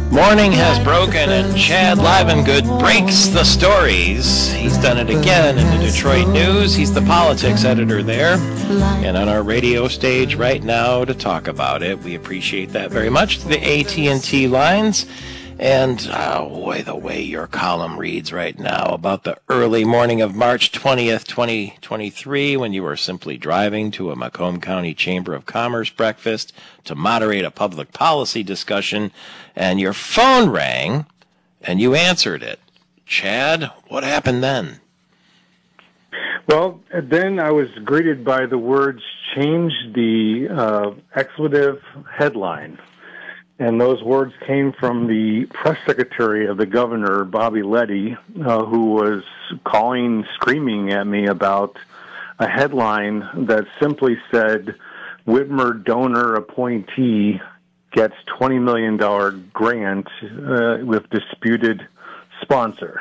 Morning has broken and Chad Livengood breaks the stories. He's done it again in the Detroit News. He's the politics editor there and on our radio stage right now to talk about it. We appreciate that very much. The AT&T lines. And, boy, the way your column reads right now about the early morning of March 20th, 2023, when you were simply driving to a Macomb County Chamber of Commerce breakfast to moderate a public policy discussion, and your phone rang, and you answered it. Chad, what happened then? Well, then I was greeted by the words, change the expletive headline. And those words came from the press secretary of the governor, Bobby Leddy, who was screaming at me about a headline that simply said, Whitmer donor appointee gets $20 million grant with disputed sponsor.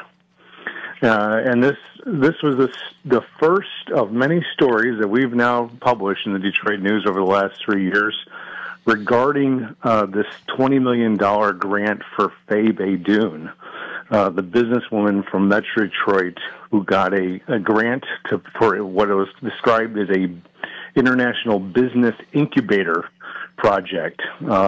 And this was the first of many stories that we've now published in the Detroit News over the last 3 years regarding this $20 million grant for Faye Baydoun, the businesswoman from Metro Detroit who got a grant for what was described as a international business incubator project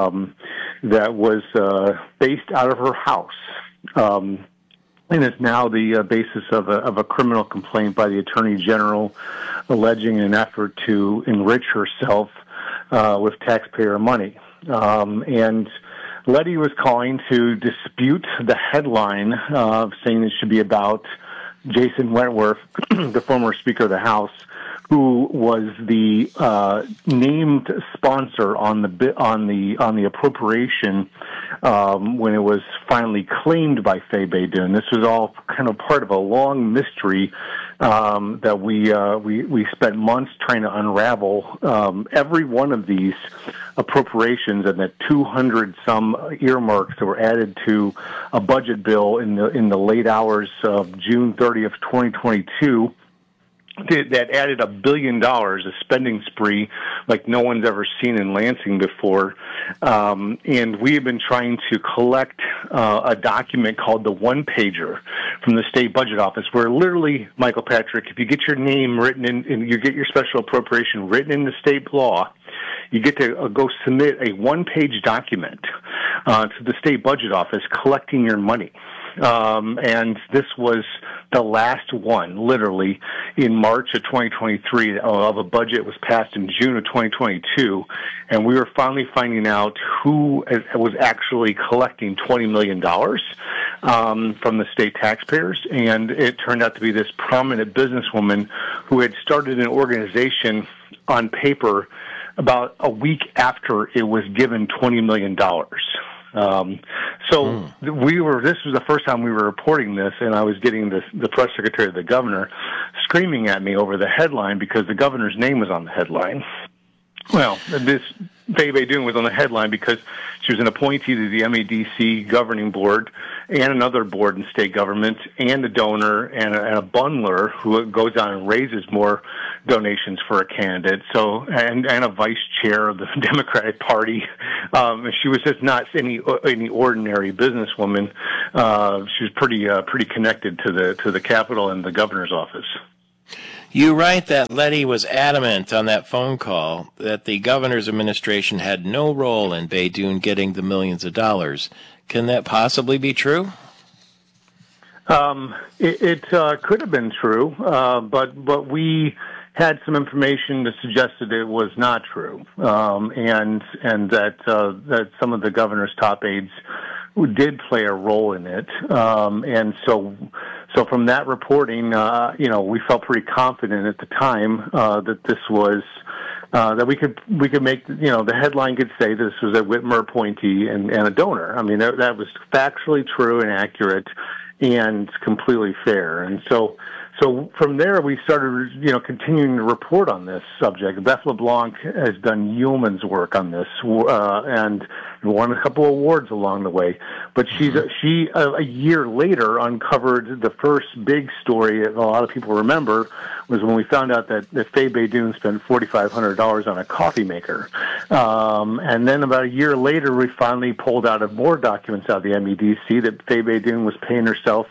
that was based out of her house. And it's now the basis of a criminal complaint by the Attorney General alleging an effort to enrich herself with taxpayer money. And Leddy was calling to dispute the headline saying it should be about Jason Wentworth, the former Speaker of the House, who was the named sponsor on the appropriation when it was finally claimed by Faye Baydoun. This was all kind of part of a long mystery that we spent months trying to unravel. Every one of these appropriations and the 200 some earmarks that were added to a budget bill in the late hours of June 30th, 2022. That added $1 billion, a spending spree like no one's ever seen in Lansing before. And we have been trying to collect a document called the one-pager from the state budget office, where literally, Michael Patrick, if you get your name written in, and you get your special appropriation written in the state law, you get to go submit a one-page document to the state budget office collecting your money. And this was the last one, literally, in March of 2023 of a budget was passed in June of 2022, and we were finally finding out who was actually collecting $20 million from the state taxpayers, and it turned out to be this prominent businesswoman who had started an organization on paper about a week after it was given $20 million. This was the first time we were reporting this, and I was getting the press secretary of the governor screaming at me over the headline because the governor's name was on the headline. Well, this Faye Baydoun was on the headline because she was an appointee to the MEDC governing board and another board in state government and a donor and a bundler who goes on and raises more donations for a candidate. So, and a vice chair of the Democratic Party. She was just not any ordinary businesswoman. She was pretty connected to the Capitol and the governor's office. You write that Leddy was adamant on that phone call that the governor's administration had no role in Baydoun getting the millions of dollars. Can that possibly be true? It could have been true, but we had some information that suggested it was not true, and that some of the governor's top aides did play a role in it, and so from that reporting, we felt pretty confident at the time that this was that we could make the headline could say this was a Whitmer appointee and a donor. I mean that was factually true and accurate and completely fair, and so So from there, we started, continuing to report on this subject. Beth LeBlanc has done yeoman's work on this, and won a couple awards along the way. But she a year later uncovered the first big story that a lot of people remember was when we found out that Faye Beydoun spent $4,500 on a coffee maker. And then about a year later, we finally pulled out more documents out of the MEDC that Faye Beydoun was paying herself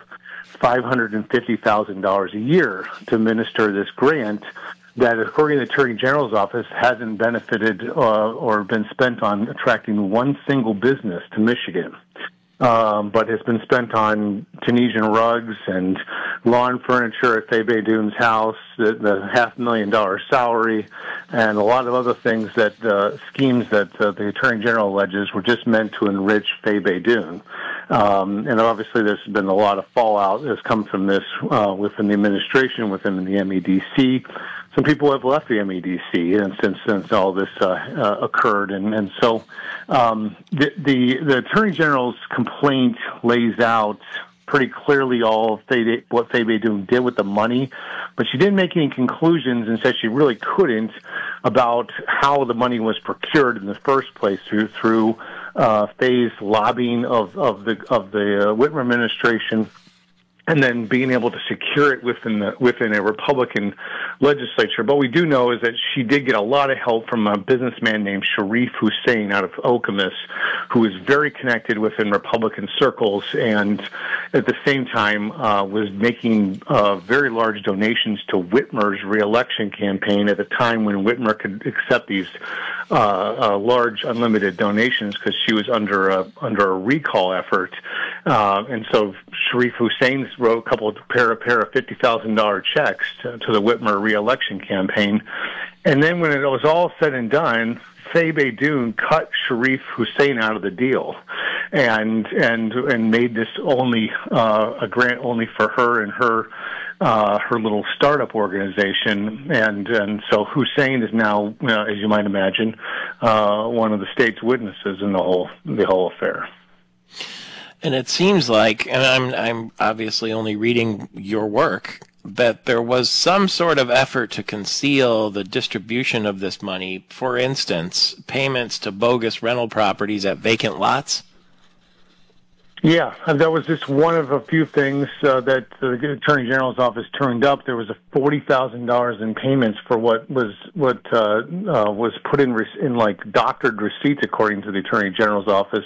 $550,000 a year to administer this grant that, according to the Attorney General's office, hasn't benefited or been spent on attracting one single business to Michigan, but has been spent on Tunisian rugs and lawn furniture at Faye Beydoun's house, the $500,000 salary, and a lot of other things schemes that the Attorney General alleges were just meant to enrich Faye Beydoun. And obviously there's been a lot of fallout that's come from this within the administration, within the MEDC. Some people have left the MEDC and since all this occurred, and so the Attorney General's complaint lays out pretty clearly what Faye Beydoun did with the money, but she didn't make any conclusions and said she really couldn't about how the money was procured in the first place through Faye's lobbying of the Whitmer administration, and then being able to secure it within a Republican legislature. But we do know is that she did get a lot of help from a businessman named Sharif Hussein out of Okemos, who is very connected within Republican circles, and at the same time was making very large donations to Whitmer's reelection campaign at a time when Whitmer could accept these large unlimited donations because she was under a recall effort, and so Sharif Hussein wrote a couple of pair of $50,000 checks to the Whitmer reelection campaign, and then when it was all said and done, Faye Beydoun cut Sharif Hussein out of the deal, and made this only a grant only for her and her little startup organization, and so Hussein is now, as you might imagine, one of the state's witnesses in the whole affair. And it seems like, and I'm obviously only reading your work, that there was some sort of effort to conceal the distribution of this money. For instance, payments to bogus rental properties at vacant lots. Yeah, that was just one of a few things that the Attorney General's office turned up. There was $40,000 in payments for what was put in like doctored receipts, according to the Attorney General's office,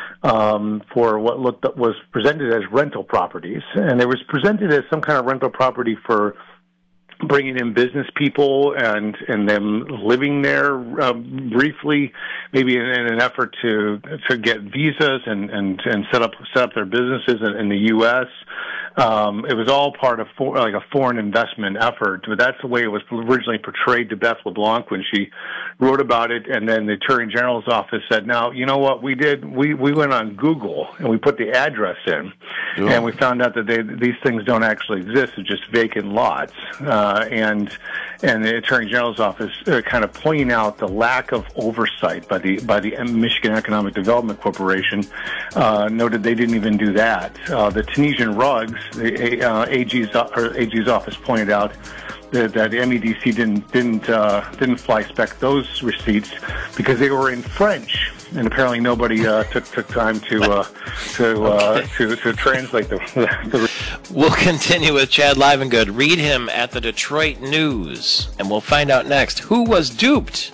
for what was presented as rental properties, and it was presented as some kind of rental property for bringing in business people and them living there briefly, maybe in an effort to get visas and set up their businesses in the U.S. It was all part of a foreign investment effort, but that's the way it was originally portrayed to Beth LeBlanc when she wrote about it. And then the Attorney General's office said, "Now, you know what we did? We went on Google and we put the address in, and we found out that these things don't actually exist. It's just vacant lots." And the Attorney General's office kind of pointing out the lack of oversight by the Michigan Economic Development Corporation, noted they didn't even do that. The Tunisian rugs, the AG's office pointed out that the MEDC didn't fly spec those receipts because they were in French, and apparently nobody took time to translate the. We'll continue with Chad Livengood. Read him at the Detroit News, and we'll find out next who was duped.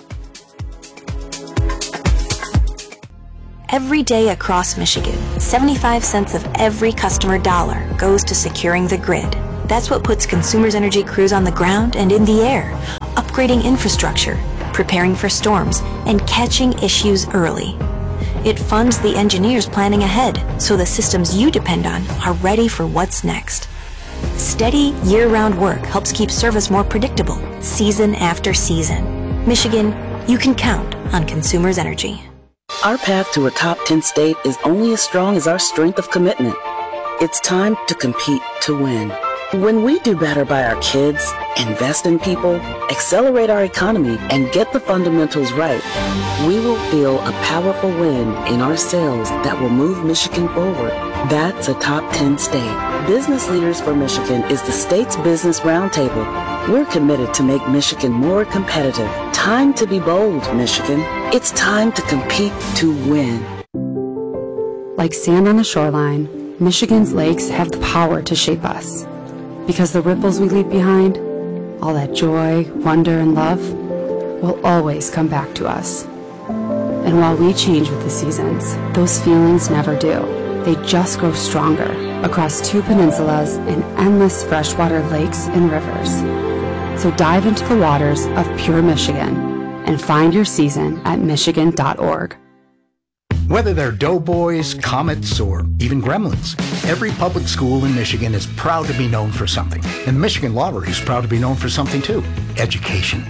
Every day across Michigan, 75 cents of every customer dollar goes to securing the grid. That's what puts Consumers Energy crews on the ground and in the air, upgrading infrastructure, preparing for storms, and catching issues early. It funds the engineers planning ahead, so the systems you depend on are ready for what's next. Steady, year-round work helps keep service more predictable, season after season. Michigan, you can count on Consumers Energy. Our path to a top 10 state is only as strong as our strength of commitment. It's time to compete to win. When we do better by our kids, invest in people, accelerate our economy, and get the fundamentals right, we will feel a powerful win in our sales that will move Michigan forward. That's a top 10 state. Business Leaders for Michigan is the state's business roundtable. We're committed to make Michigan more competitive. Time to be bold, Michigan. It's time to compete to win. Like sand on the shoreline, Michigan's lakes have the power to shape us. Because the ripples we leave behind, all that joy, wonder, and love, will always come back to us. And while we change with the seasons, those feelings never do. They just grow stronger across 2 peninsulas and endless freshwater lakes and rivers. So dive into the waters of pure Michigan and find your season at Michigan.org. Whether they're doughboys, comets, or even gremlins, every public school in Michigan is proud to be known for something. And the Michigan Lottery is proud to be known for something too: education.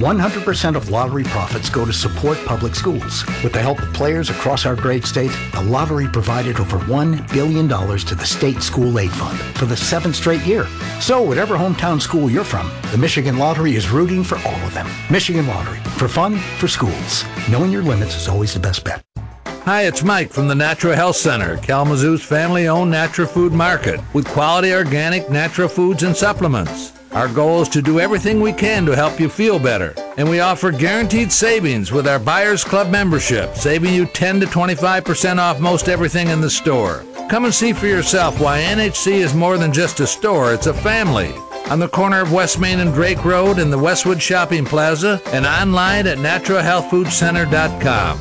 100% of lottery profits go to support public schools. With the help of players across our great state, the lottery provided over $1 billion to the state school aid fund for the 7th straight year. So whatever hometown school you're from, the Michigan Lottery is rooting for all of them. Michigan Lottery, for fun, for schools. Knowing your limits is always the best bet. Hi, it's Mike from the Natural Health Center, Kalamazoo's family-owned natural food market with quality organic natural foods and supplements. Our goal is to do everything we can to help you feel better. And we offer guaranteed savings with our Buyers Club membership, saving you 10 to 25% off most everything in the store. Come and see for yourself why NHC is more than just a store, it's a family. On the corner of West Main and Drake Road in the Westwood Shopping Plaza and online at naturalhealthfoodcenter.com.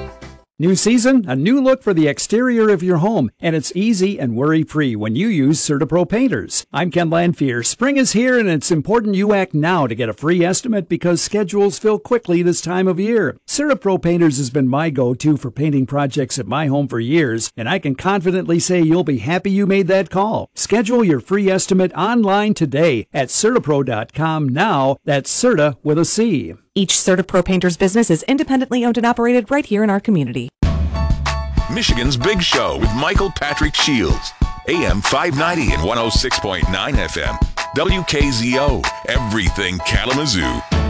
New season, a new look for the exterior of your home, and it's easy and worry-free when you use CertaPro painters. I'm Ken Lanfear. Spring is here, and it's important you act now to get a free estimate because schedules fill quickly this time of year. CertaPro painters has been my go-to for painting projects at my home for years, and I can confidently say you'll be happy you made that call. Schedule your free estimate online today at CertaPro.com now. That's Certa with a C. Each CertaPro Painters business is independently owned and operated right here in our community. Michigan's Big Show with Michael Patrick Shields. AM 590 and 106.9 FM. WKZO. Everything Kalamazoo.